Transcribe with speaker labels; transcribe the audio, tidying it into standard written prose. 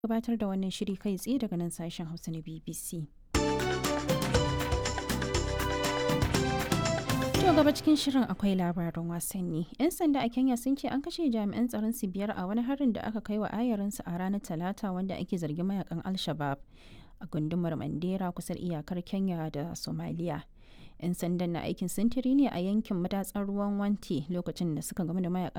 Speaker 1: gabatar da wannan shiri kai tsaye daga nan sashen Hausa na BBC. To gaba cikin shirin akwai labaran wasanni. 'Yan sanda a Kenya sun ce an kashe jami'an tsaron su 5 a wani harin da aka kai wa ayarinsu a ranar Talata wanda ake zargin mayakan Al-Shabab a gundumar Mandera kusa da iyakar Kenya da Somalia. 'Yan sandan na aikin sintiri ne a yankin madatsar ruwan Wanti lokacin da suka gamu da mayakan